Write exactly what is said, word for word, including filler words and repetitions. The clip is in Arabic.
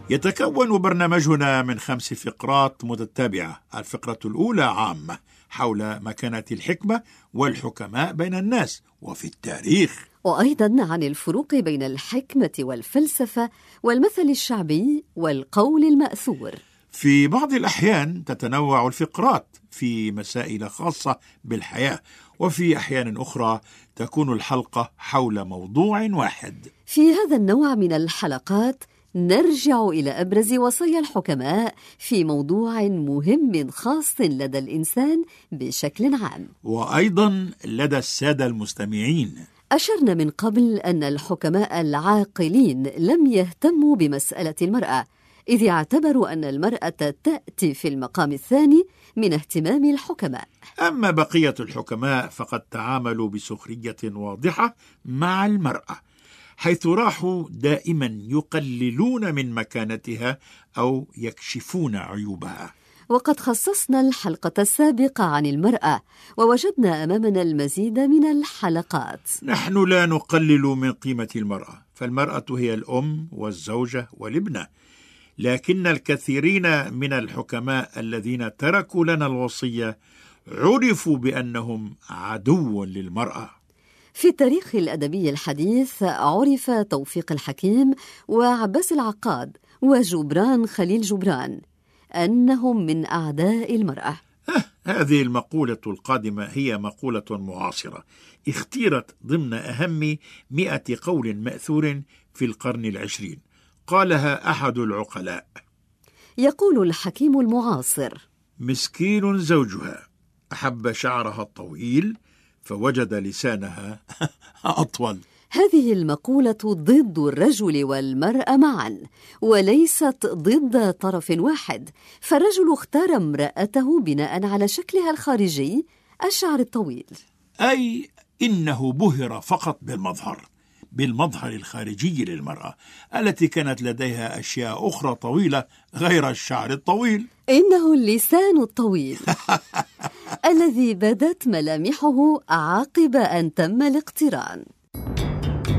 يتكون برنامجنا من خمس فقرات متتابعة. الفقرة الأولى عامة حول مكانة الحكمة والحكماء بين الناس وفي التاريخ، وأيضا عن الفروق بين الحكمة والفلسفة والمثل الشعبي والقول المأثور. في بعض الأحيان تتنوع الفقرات في مسائل خاصة بالحياة، وفي أحيان أخرى تكون الحلقة حول موضوع واحد. في هذا النوع من الحلقات نرجع إلى أبرز وصايا الحكماء في موضوع مهم خاص لدى الإنسان بشكل عام، وأيضا لدى السادة المستمعين. أشرنا من قبل أن الحكماء العاقلين لم يهتموا بمسألة المرأة، إذ اعتبروا أن المرأة تأتي في المقام الثاني من اهتمام الحكماء. أما بقية الحكماء فقد تعاملوا بسخرية واضحة مع المرأة، حيث راحوا دائما يقللون من مكانتها أو يكشفون عيوبها. وقد خصصنا الحلقة السابقة عن المرأة، ووجدنا أمامنا المزيد من الحلقات. نحن لا نقلل من قيمة المرأة، فالمرأة هي الأم والزوجة والابنة، لكن الكثيرين من الحكماء الذين تركوا لنا الوصية عرفوا بأنهم عدو للمرأة. في التاريخ الأدبي الحديث عرف توفيق الحكيم وعباس العقاد وجبران خليل جبران أنهم من أعداء المرأة. هذه المقولة القادمة هي مقولة معاصرة اختيرت ضمن أهم مئة قول مأثور في القرن العشرين، قالها أحد العقلاء. يقول الحكيم المعاصر: مسكين زوجها أحب شعرها الطويل فوجد لسانها أطول. هذه المقولة ضد الرجل والمرأة معا، وليست ضد طرف واحد، فالرجل اختار امرأته بناء على شكلها الخارجي الشعر الطويل، أي إنه بهر فقط بالمظهر بالمظهر الخارجي للمرأة التي كانت لديها أشياء أخرى طويلة غير الشعر الطويل. إنه اللسان الطويل الذي بدت ملامحه عقب أن تم الاقتران.